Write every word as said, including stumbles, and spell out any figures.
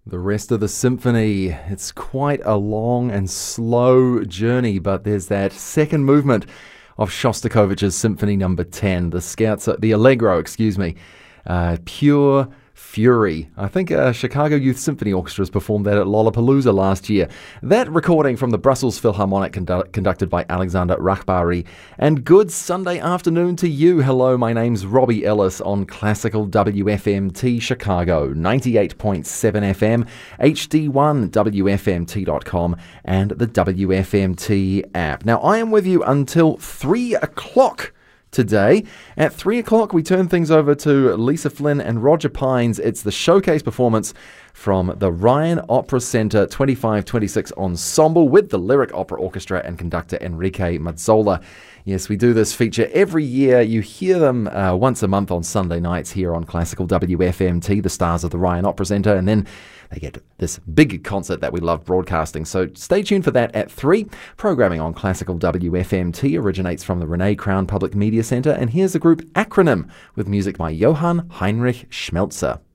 The rest of the symphony, it's quite a long and slow journey, but there's that second movement of Shostakovich's Symphony Number ten, the Scherzo, the Allegro, excuse me, uh, pure fury. I think uh, Chicago Youth Symphony Orchestra has performed that at Lollapalooza last year. That recording from the Brussels Philharmonic condu- conducted by Alexander Rachbari. And good Sunday afternoon to you. Hello, my name's Robbie Ellis on Classical W F M T Chicago, ninety-eight point seven F M, H D one, W F M T dot com, and the W F M T app. Now, I am with you until three o'clock today. At three o'clock, we turn things over to Lisa Flynn and Roger Pines. It's the showcase performance from the Ryan Opera Center twenty-five twenty-six Ensemble with the Lyric Opera Orchestra and conductor Enrique Mazzola. Yes, we do this feature every year. You hear them uh, once a month on Sunday nights here on Classical W F M T, the stars of the Ryan Opera Center, and then they get this big concert that we love broadcasting. So stay tuned for that at three. Programming on Classical W F M T originates from the Renee Crown Public Media Center, and here's the group Acronym with music by Johann Heinrich Schmelzer.